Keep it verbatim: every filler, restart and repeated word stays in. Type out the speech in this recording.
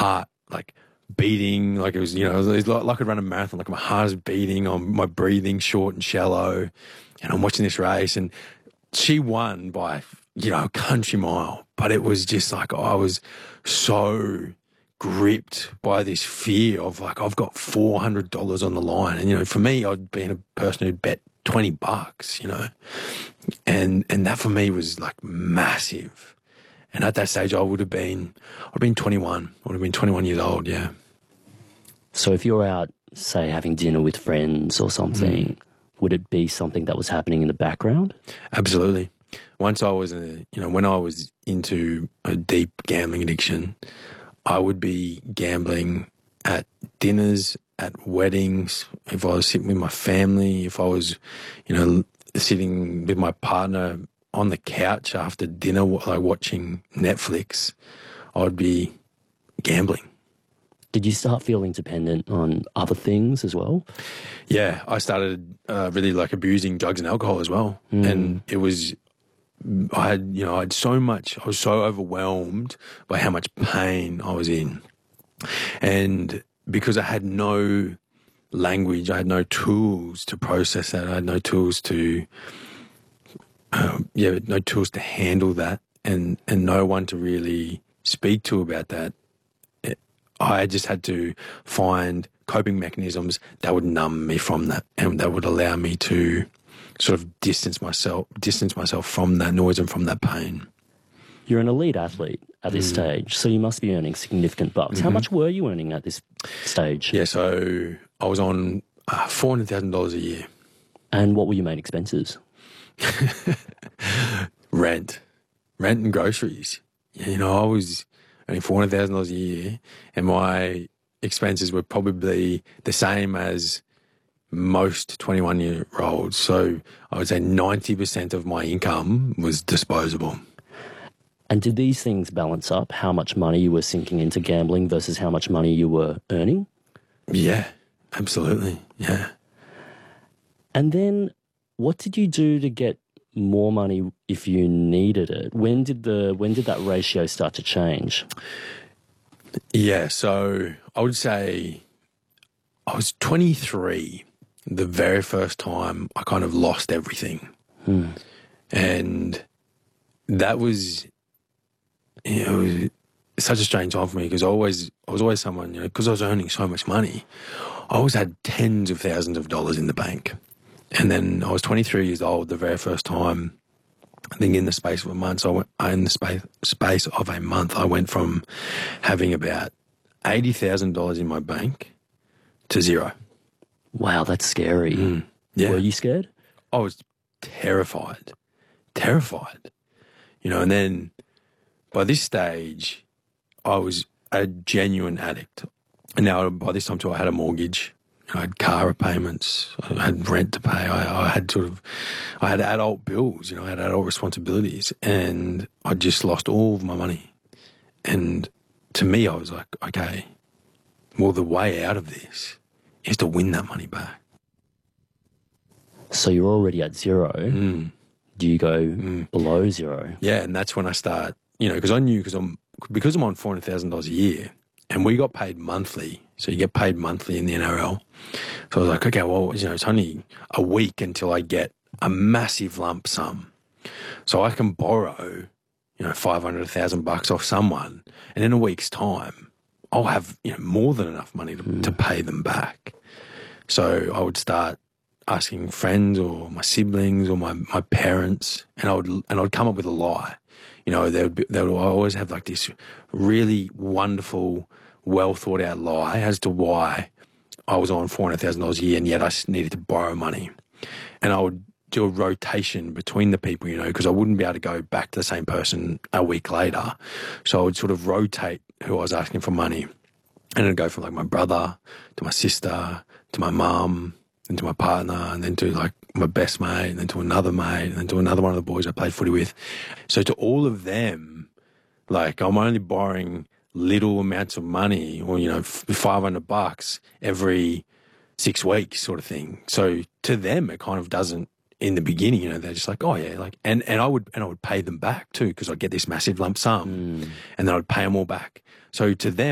heart like beating, like it was, you know, it was like, like I'd run a marathon, like my heart is beating, on my breathing short and shallow, and I'm watching this race, and she won by, you know, a country mile, but it was just like I was so gripped by this fear of like, I've got four hundred dollars on the line. And, you know, for me, I'd been a person who'd bet twenty bucks, you know, and, and that for me was like massive. And at that stage, I would have been, I'd have been twenty-one, I would have been twenty-one years old. Yeah. So if you're out, say, having dinner with friends or something, mm. would it be something that was happening in the background? Absolutely. Once I was, a, you know, when I was into a deep gambling addiction, I would be gambling at dinners, at weddings, if I was sitting with my family, if I was, you know, sitting with my partner on the couch after dinner, like watching Netflix, I would be gambling. Did you start feeling dependent on other things as well? Yeah, I started uh, really like abusing drugs and alcohol as well. Mm. And it was, I had, you know, I had so much, I was so overwhelmed by how much pain I was in. And because I had no language, I had no tools to process that, I had no tools to, um, yeah, no tools to handle that, and, and no one to really speak to about that. It, I just had to find coping mechanisms that would numb me from that, and that would allow me to sort of distance myself, distance myself from that noise and from that pain. You're an elite athlete at this mm. stage, so you must be earning significant bucks. Mm-hmm. How much were you earning at this stage? Yeah, so I was on uh, four hundred thousand dollars a year. And what were your main expenses? Rent. Rent and groceries. You know, I was earning four hundred thousand dollars a year, and my expenses were probably the same as most twenty-one-year-olds. So I would say ninety percent of my income was disposable. And did these things balance up, how much money you were sinking into gambling versus how much money you were earning? Yeah, absolutely, yeah. And then what did you do to get more money if you needed it? When did the when did that ratio start to change? Yeah, so I would say I was twenty-three the very first time I kind of lost everything. Hmm. And that was, you know, it was such a strange time for me, because I always, I was always someone, you know, because I was earning so much money, I always had tens of thousands of dollars in the bank. And then I was twenty-three years old the very first time. I think in the space of a month, so I went, in the space, space of a month, I went from having about eighty thousand dollars in my bank to zero. Wow, that's scary. Mm, yeah. Were you scared? I was terrified, terrified. You know, and then by this stage, I was a genuine addict. And now by this time too, I had a mortgage. I had car repayments. I had rent to pay. I, I had sort of, I had adult bills. You know, I had adult responsibilities, and I just lost all of my money. And to me, I was like, okay, well, the way out of this is to win that money back. So you're already at zero. Mm. Do you go mm. below zero? Yeah, and that's when I start, you know, because I knew, because I'm, because I'm on four hundred thousand dollars a year, and we got paid monthly. So you get paid monthly in the N R L. So I was like, okay, well, you know, it's only a week until I get a massive lump sum. So I can borrow, you know, five hundred thousand bucks off someone, and in a week's time, I'll have, you know, more than enough money to, mm. to pay them back. So I would start asking friends or my siblings or my, my parents, and I would and I'd come up with a lie. You know, they would be, they would always have like this really wonderful, well thought out lie as to why I was on four hundred thousand dollars a year, and yet I needed to borrow money. And I would do a rotation between the people, you know, because I wouldn't be able to go back to the same person a week later. So I would sort of rotate who I was asking for money. And it'd go from like my brother to my sister to my mum and to my partner, and then to like my best mate, and then to another mate, and then to another one of the boys I played footy with. So to all of them, like I'm only borrowing little amounts of money, or, you know, five hundred bucks every six weeks sort of thing. So to them, it kind of doesn't, in the beginning, you know, they're just like, oh yeah, like, and, and I would, and I would pay them back too, because I'd get this massive lump sum mm. and then I'd pay them all back. So to them,